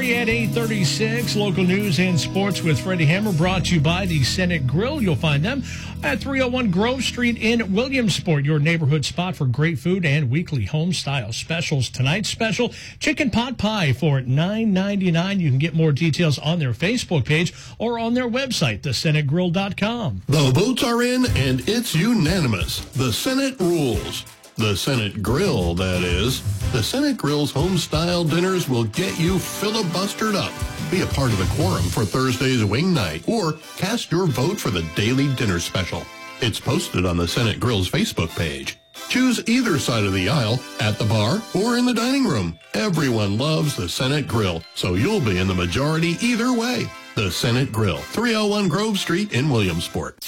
Currently at 8:36, local news and sports with Freddie Hammer, brought to you by the Senate Grill. You'll find them at 301 Grove Street in Williamsport, your neighborhood spot for great food and weekly home-style specials. Tonight's special, chicken pot pie for $9.99. You can get more details on their Facebook page or on their website, thesenategrill.com. The votes are in, and it's unanimous. The Senate rules. The Senate Grill, that is. The Senate Grill's home-style dinners will get you filibustered up. Be a part of the quorum for Thursday's wing night, or cast your vote for the daily dinner special. It's posted on the Senate Grill's Facebook page. Choose either side of the aisle, at the bar or in the dining room. Everyone loves the Senate Grill, so you'll be in the majority either way. The Senate Grill, 301 Grove Street in Williamsport.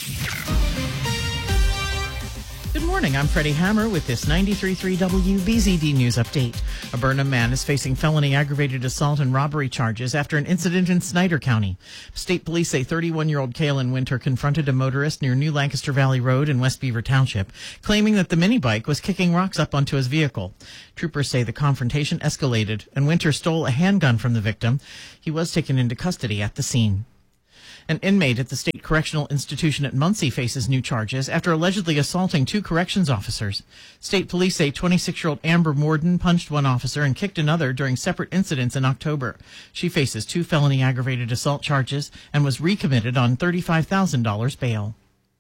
Good morning, I'm Freddie Hammer with this 93.3 WBZD News Update. A Burnham man is facing felony aggravated assault and robbery charges after an incident in Snyder County. State police say 31-year-old Kaylin Winter confronted a motorist near New Lancaster Valley Road in West Beaver Township, claiming that the minibike was kicking rocks up onto his vehicle. Troopers say the confrontation escalated, and Winter stole a handgun from the victim. He was taken into custody at the scene. An inmate at the State Correctional Institution at Muncie faces new charges after allegedly assaulting two corrections officers. State police say 26-year-old Amber Morden punched one officer and kicked another during separate incidents in October. She faces 2 felony aggravated assault charges and was recommitted on $35,000 bail.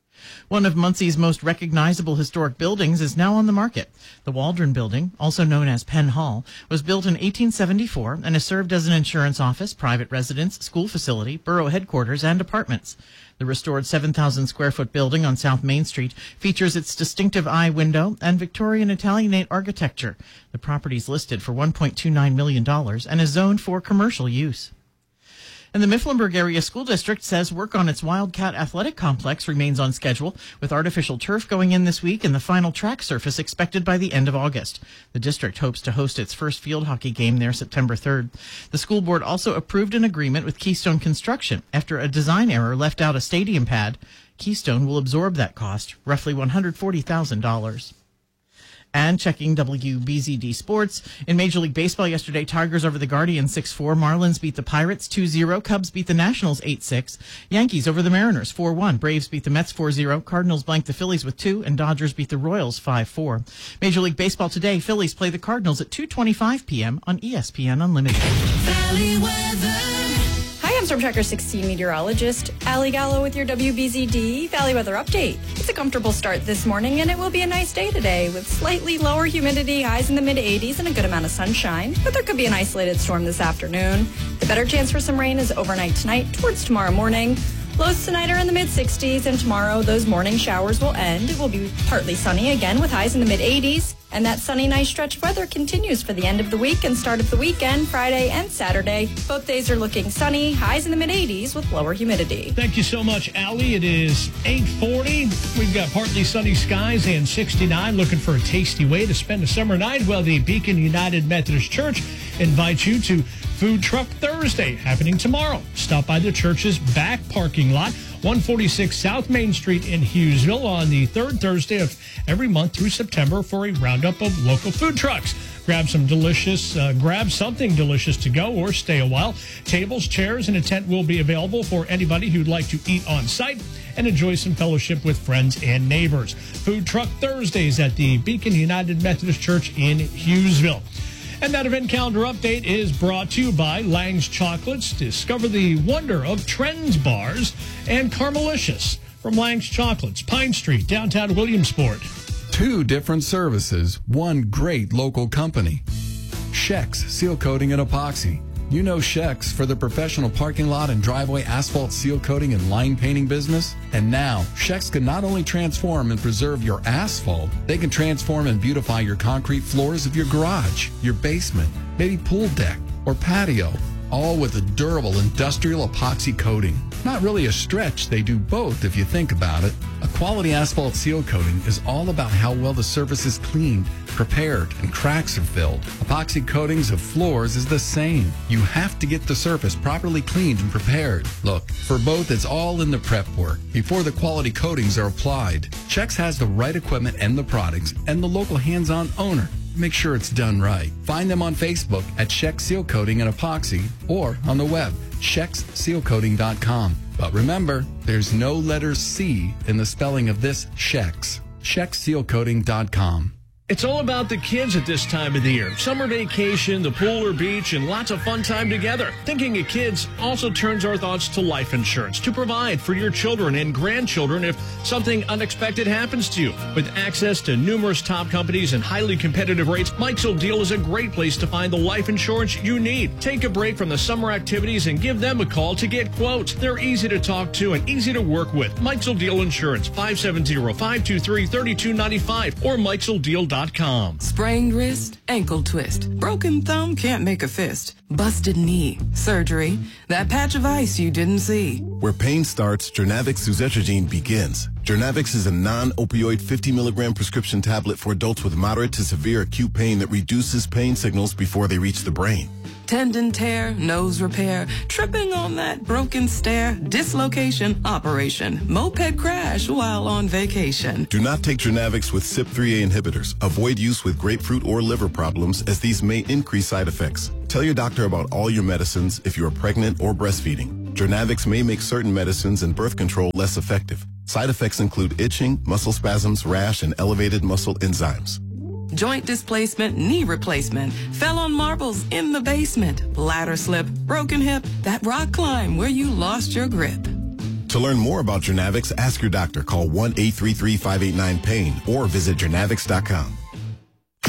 One of Muncie's most recognizable historic buildings is now on the market. The Waldron Building, also known as Penn Hall, was built in 1874 and has served as an insurance office, private residence, school facility, borough headquarters, and apartments. The restored 7,000-square-foot building on South Main Street features its distinctive eye window and Victorian Italianate architecture. The property is listed for $1.29 million and is zoned for commercial use. And the Mifflinburg Area School District says work on its Wildcat Athletic Complex remains on schedule, with artificial turf going in this week and the final track surface expected by the end of August. The district hopes to host its first field hockey game there September 3rd. The school board also approved an agreement with Keystone Construction after a design error left out a stadium pad. Keystone will absorb that cost, roughly $140,000. And checking WBZD Sports. In Major League Baseball yesterday, Tigers over the Guardians 6-4. Marlins beat the Pirates 2-0. Cubs beat the Nationals 8-6. Yankees over the Mariners 4-1. Braves beat the Mets 4-0. Cardinals blanked the Phillies with 2. And Dodgers beat the Royals 5-4. Major League Baseball today, Phillies play the Cardinals at 2:25 p.m. on ESPN Unlimited. Valley weather. Hi, I'm Storm Tracker 16 meteorologist Allie Gallo with your WBZD Valley Weather Update. It's a comfortable start this morning, and it will be a nice day today with slightly lower humidity, highs in the mid-80s, and a good amount of sunshine. But there could be an isolated storm this afternoon. The better chance for some rain is overnight tonight towards tomorrow morning. Lows tonight are in the mid-60s, and tomorrow those morning showers will end. It will be partly sunny again with highs in the mid-80s. And that sunny, nice stretch of weather continues for the end of the week and start of the weekend, Friday and Saturday. Both days are looking sunny, highs in the mid-80s with lower humidity. Thank you so much, Allie. It is 8:40. We've got partly sunny skies and 69. Looking for a tasty way to spend a summer night? Well, the Beacon United Methodist Church invites you to Food Truck Thursday, happening tomorrow. Stop by the church's back parking lot, 146 South Main Street in Hughesville, on the third Thursday of every month through September for a roundup of local food trucks. Grab something delicious to go or stay a while. Tables, chairs, and a tent will be available for anybody who'd like to eat on site and enjoy some fellowship with friends and neighbors. Food Truck Thursdays at the Beacon United Methodist Church in Hughesville. And that event calendar update is brought to you by Lang's Chocolates. Discover the wonder of Trends bars and Carmelicious from Lang's Chocolates, Pine Street, downtown Williamsport. 2 different services, 1 great local company. Shex Seal Coating and Epoxy. You know Shex for the professional parking lot and driveway asphalt seal coating and line painting business. And now, Shex can not only transform and preserve your asphalt, they can transform and beautify your concrete floors of your garage, your basement, maybe pool deck or patio, all with a durable industrial epoxy coating. Not really a stretch, they do both if you think about it. A quality asphalt seal coating is all about how well the surface is cleaned, prepared, and cracks are filled. Epoxy coatings of floors is the same. You have to get the surface properly cleaned and prepared. Look, for both it's all in the prep work before the quality coatings are applied. Shex has the right equipment and the products and the local hands-on owner make sure it's done right. Find them on Facebook at Sheck Seal Coating and Epoxy or on the web, ShecksSealCoating.com. But remember, there's no letter C in the spelling of this Sheck's. ShecksSealCoating.com. It's all about the kids at this time of the year. Summer vacation, the pool or beach, and lots of fun time together. Thinking of kids also turns our thoughts to life insurance to provide for your children and grandchildren if something unexpected happens to you. With access to numerous top companies and highly competitive rates, Mikesell Deal is a great place to find the life insurance you need. Take a break from the summer activities and give them a call to get quotes. They're easy to talk to and easy to work with. Mikesell Deal Insurance, 570-523-3295 or MikesellDeal.com. Sprained wrist, ankle twist, broken thumb, can't make a fist, busted knee, surgery, that patch of ice you didn't see. Where pain starts, Jernavix suzetrigine begins. Jernavix is a non-opioid 50 milligram prescription tablet for adults with moderate to severe acute pain that reduces pain signals before they reach the brain. Tendon tear, nose repair, tripping on that broken stair, dislocation, operation, moped crash while on vacation. Do not take Jernavix with CYP3A inhibitors. Avoid use with grapefruit or liver problems as these may increase side effects. Tell your doctor about all your medicines if you are pregnant or breastfeeding. Jernavix may make certain medicines and birth control less effective. Side effects include itching, muscle spasms, rash, and elevated muscle enzymes. Joint displacement, knee replacement, fell on marbles in the basement, ladder slip, broken hip, that rock climb where you lost your grip. To learn more about Jernavix, ask your doctor. Call 1-833-589-PAIN or visit Jernavix.com.